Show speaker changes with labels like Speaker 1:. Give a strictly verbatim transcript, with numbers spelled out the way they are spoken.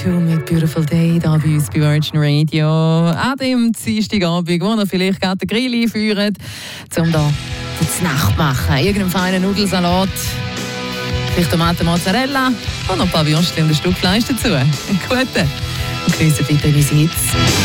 Speaker 1: zwei mit «Beautiful Day» hier bei uns bei Virgin Radio. An dem Dienstagabend, wo ihr vielleicht gerade den Grill einführt, um da die Nacht zu machen. Irgendeinen feinen Nudelsalat, vielleicht Tomaten Mozzarella und noch ein paar Würstchen und ein Stück Fleisch dazu. Einen guten und geniessen bitte unsere Hits.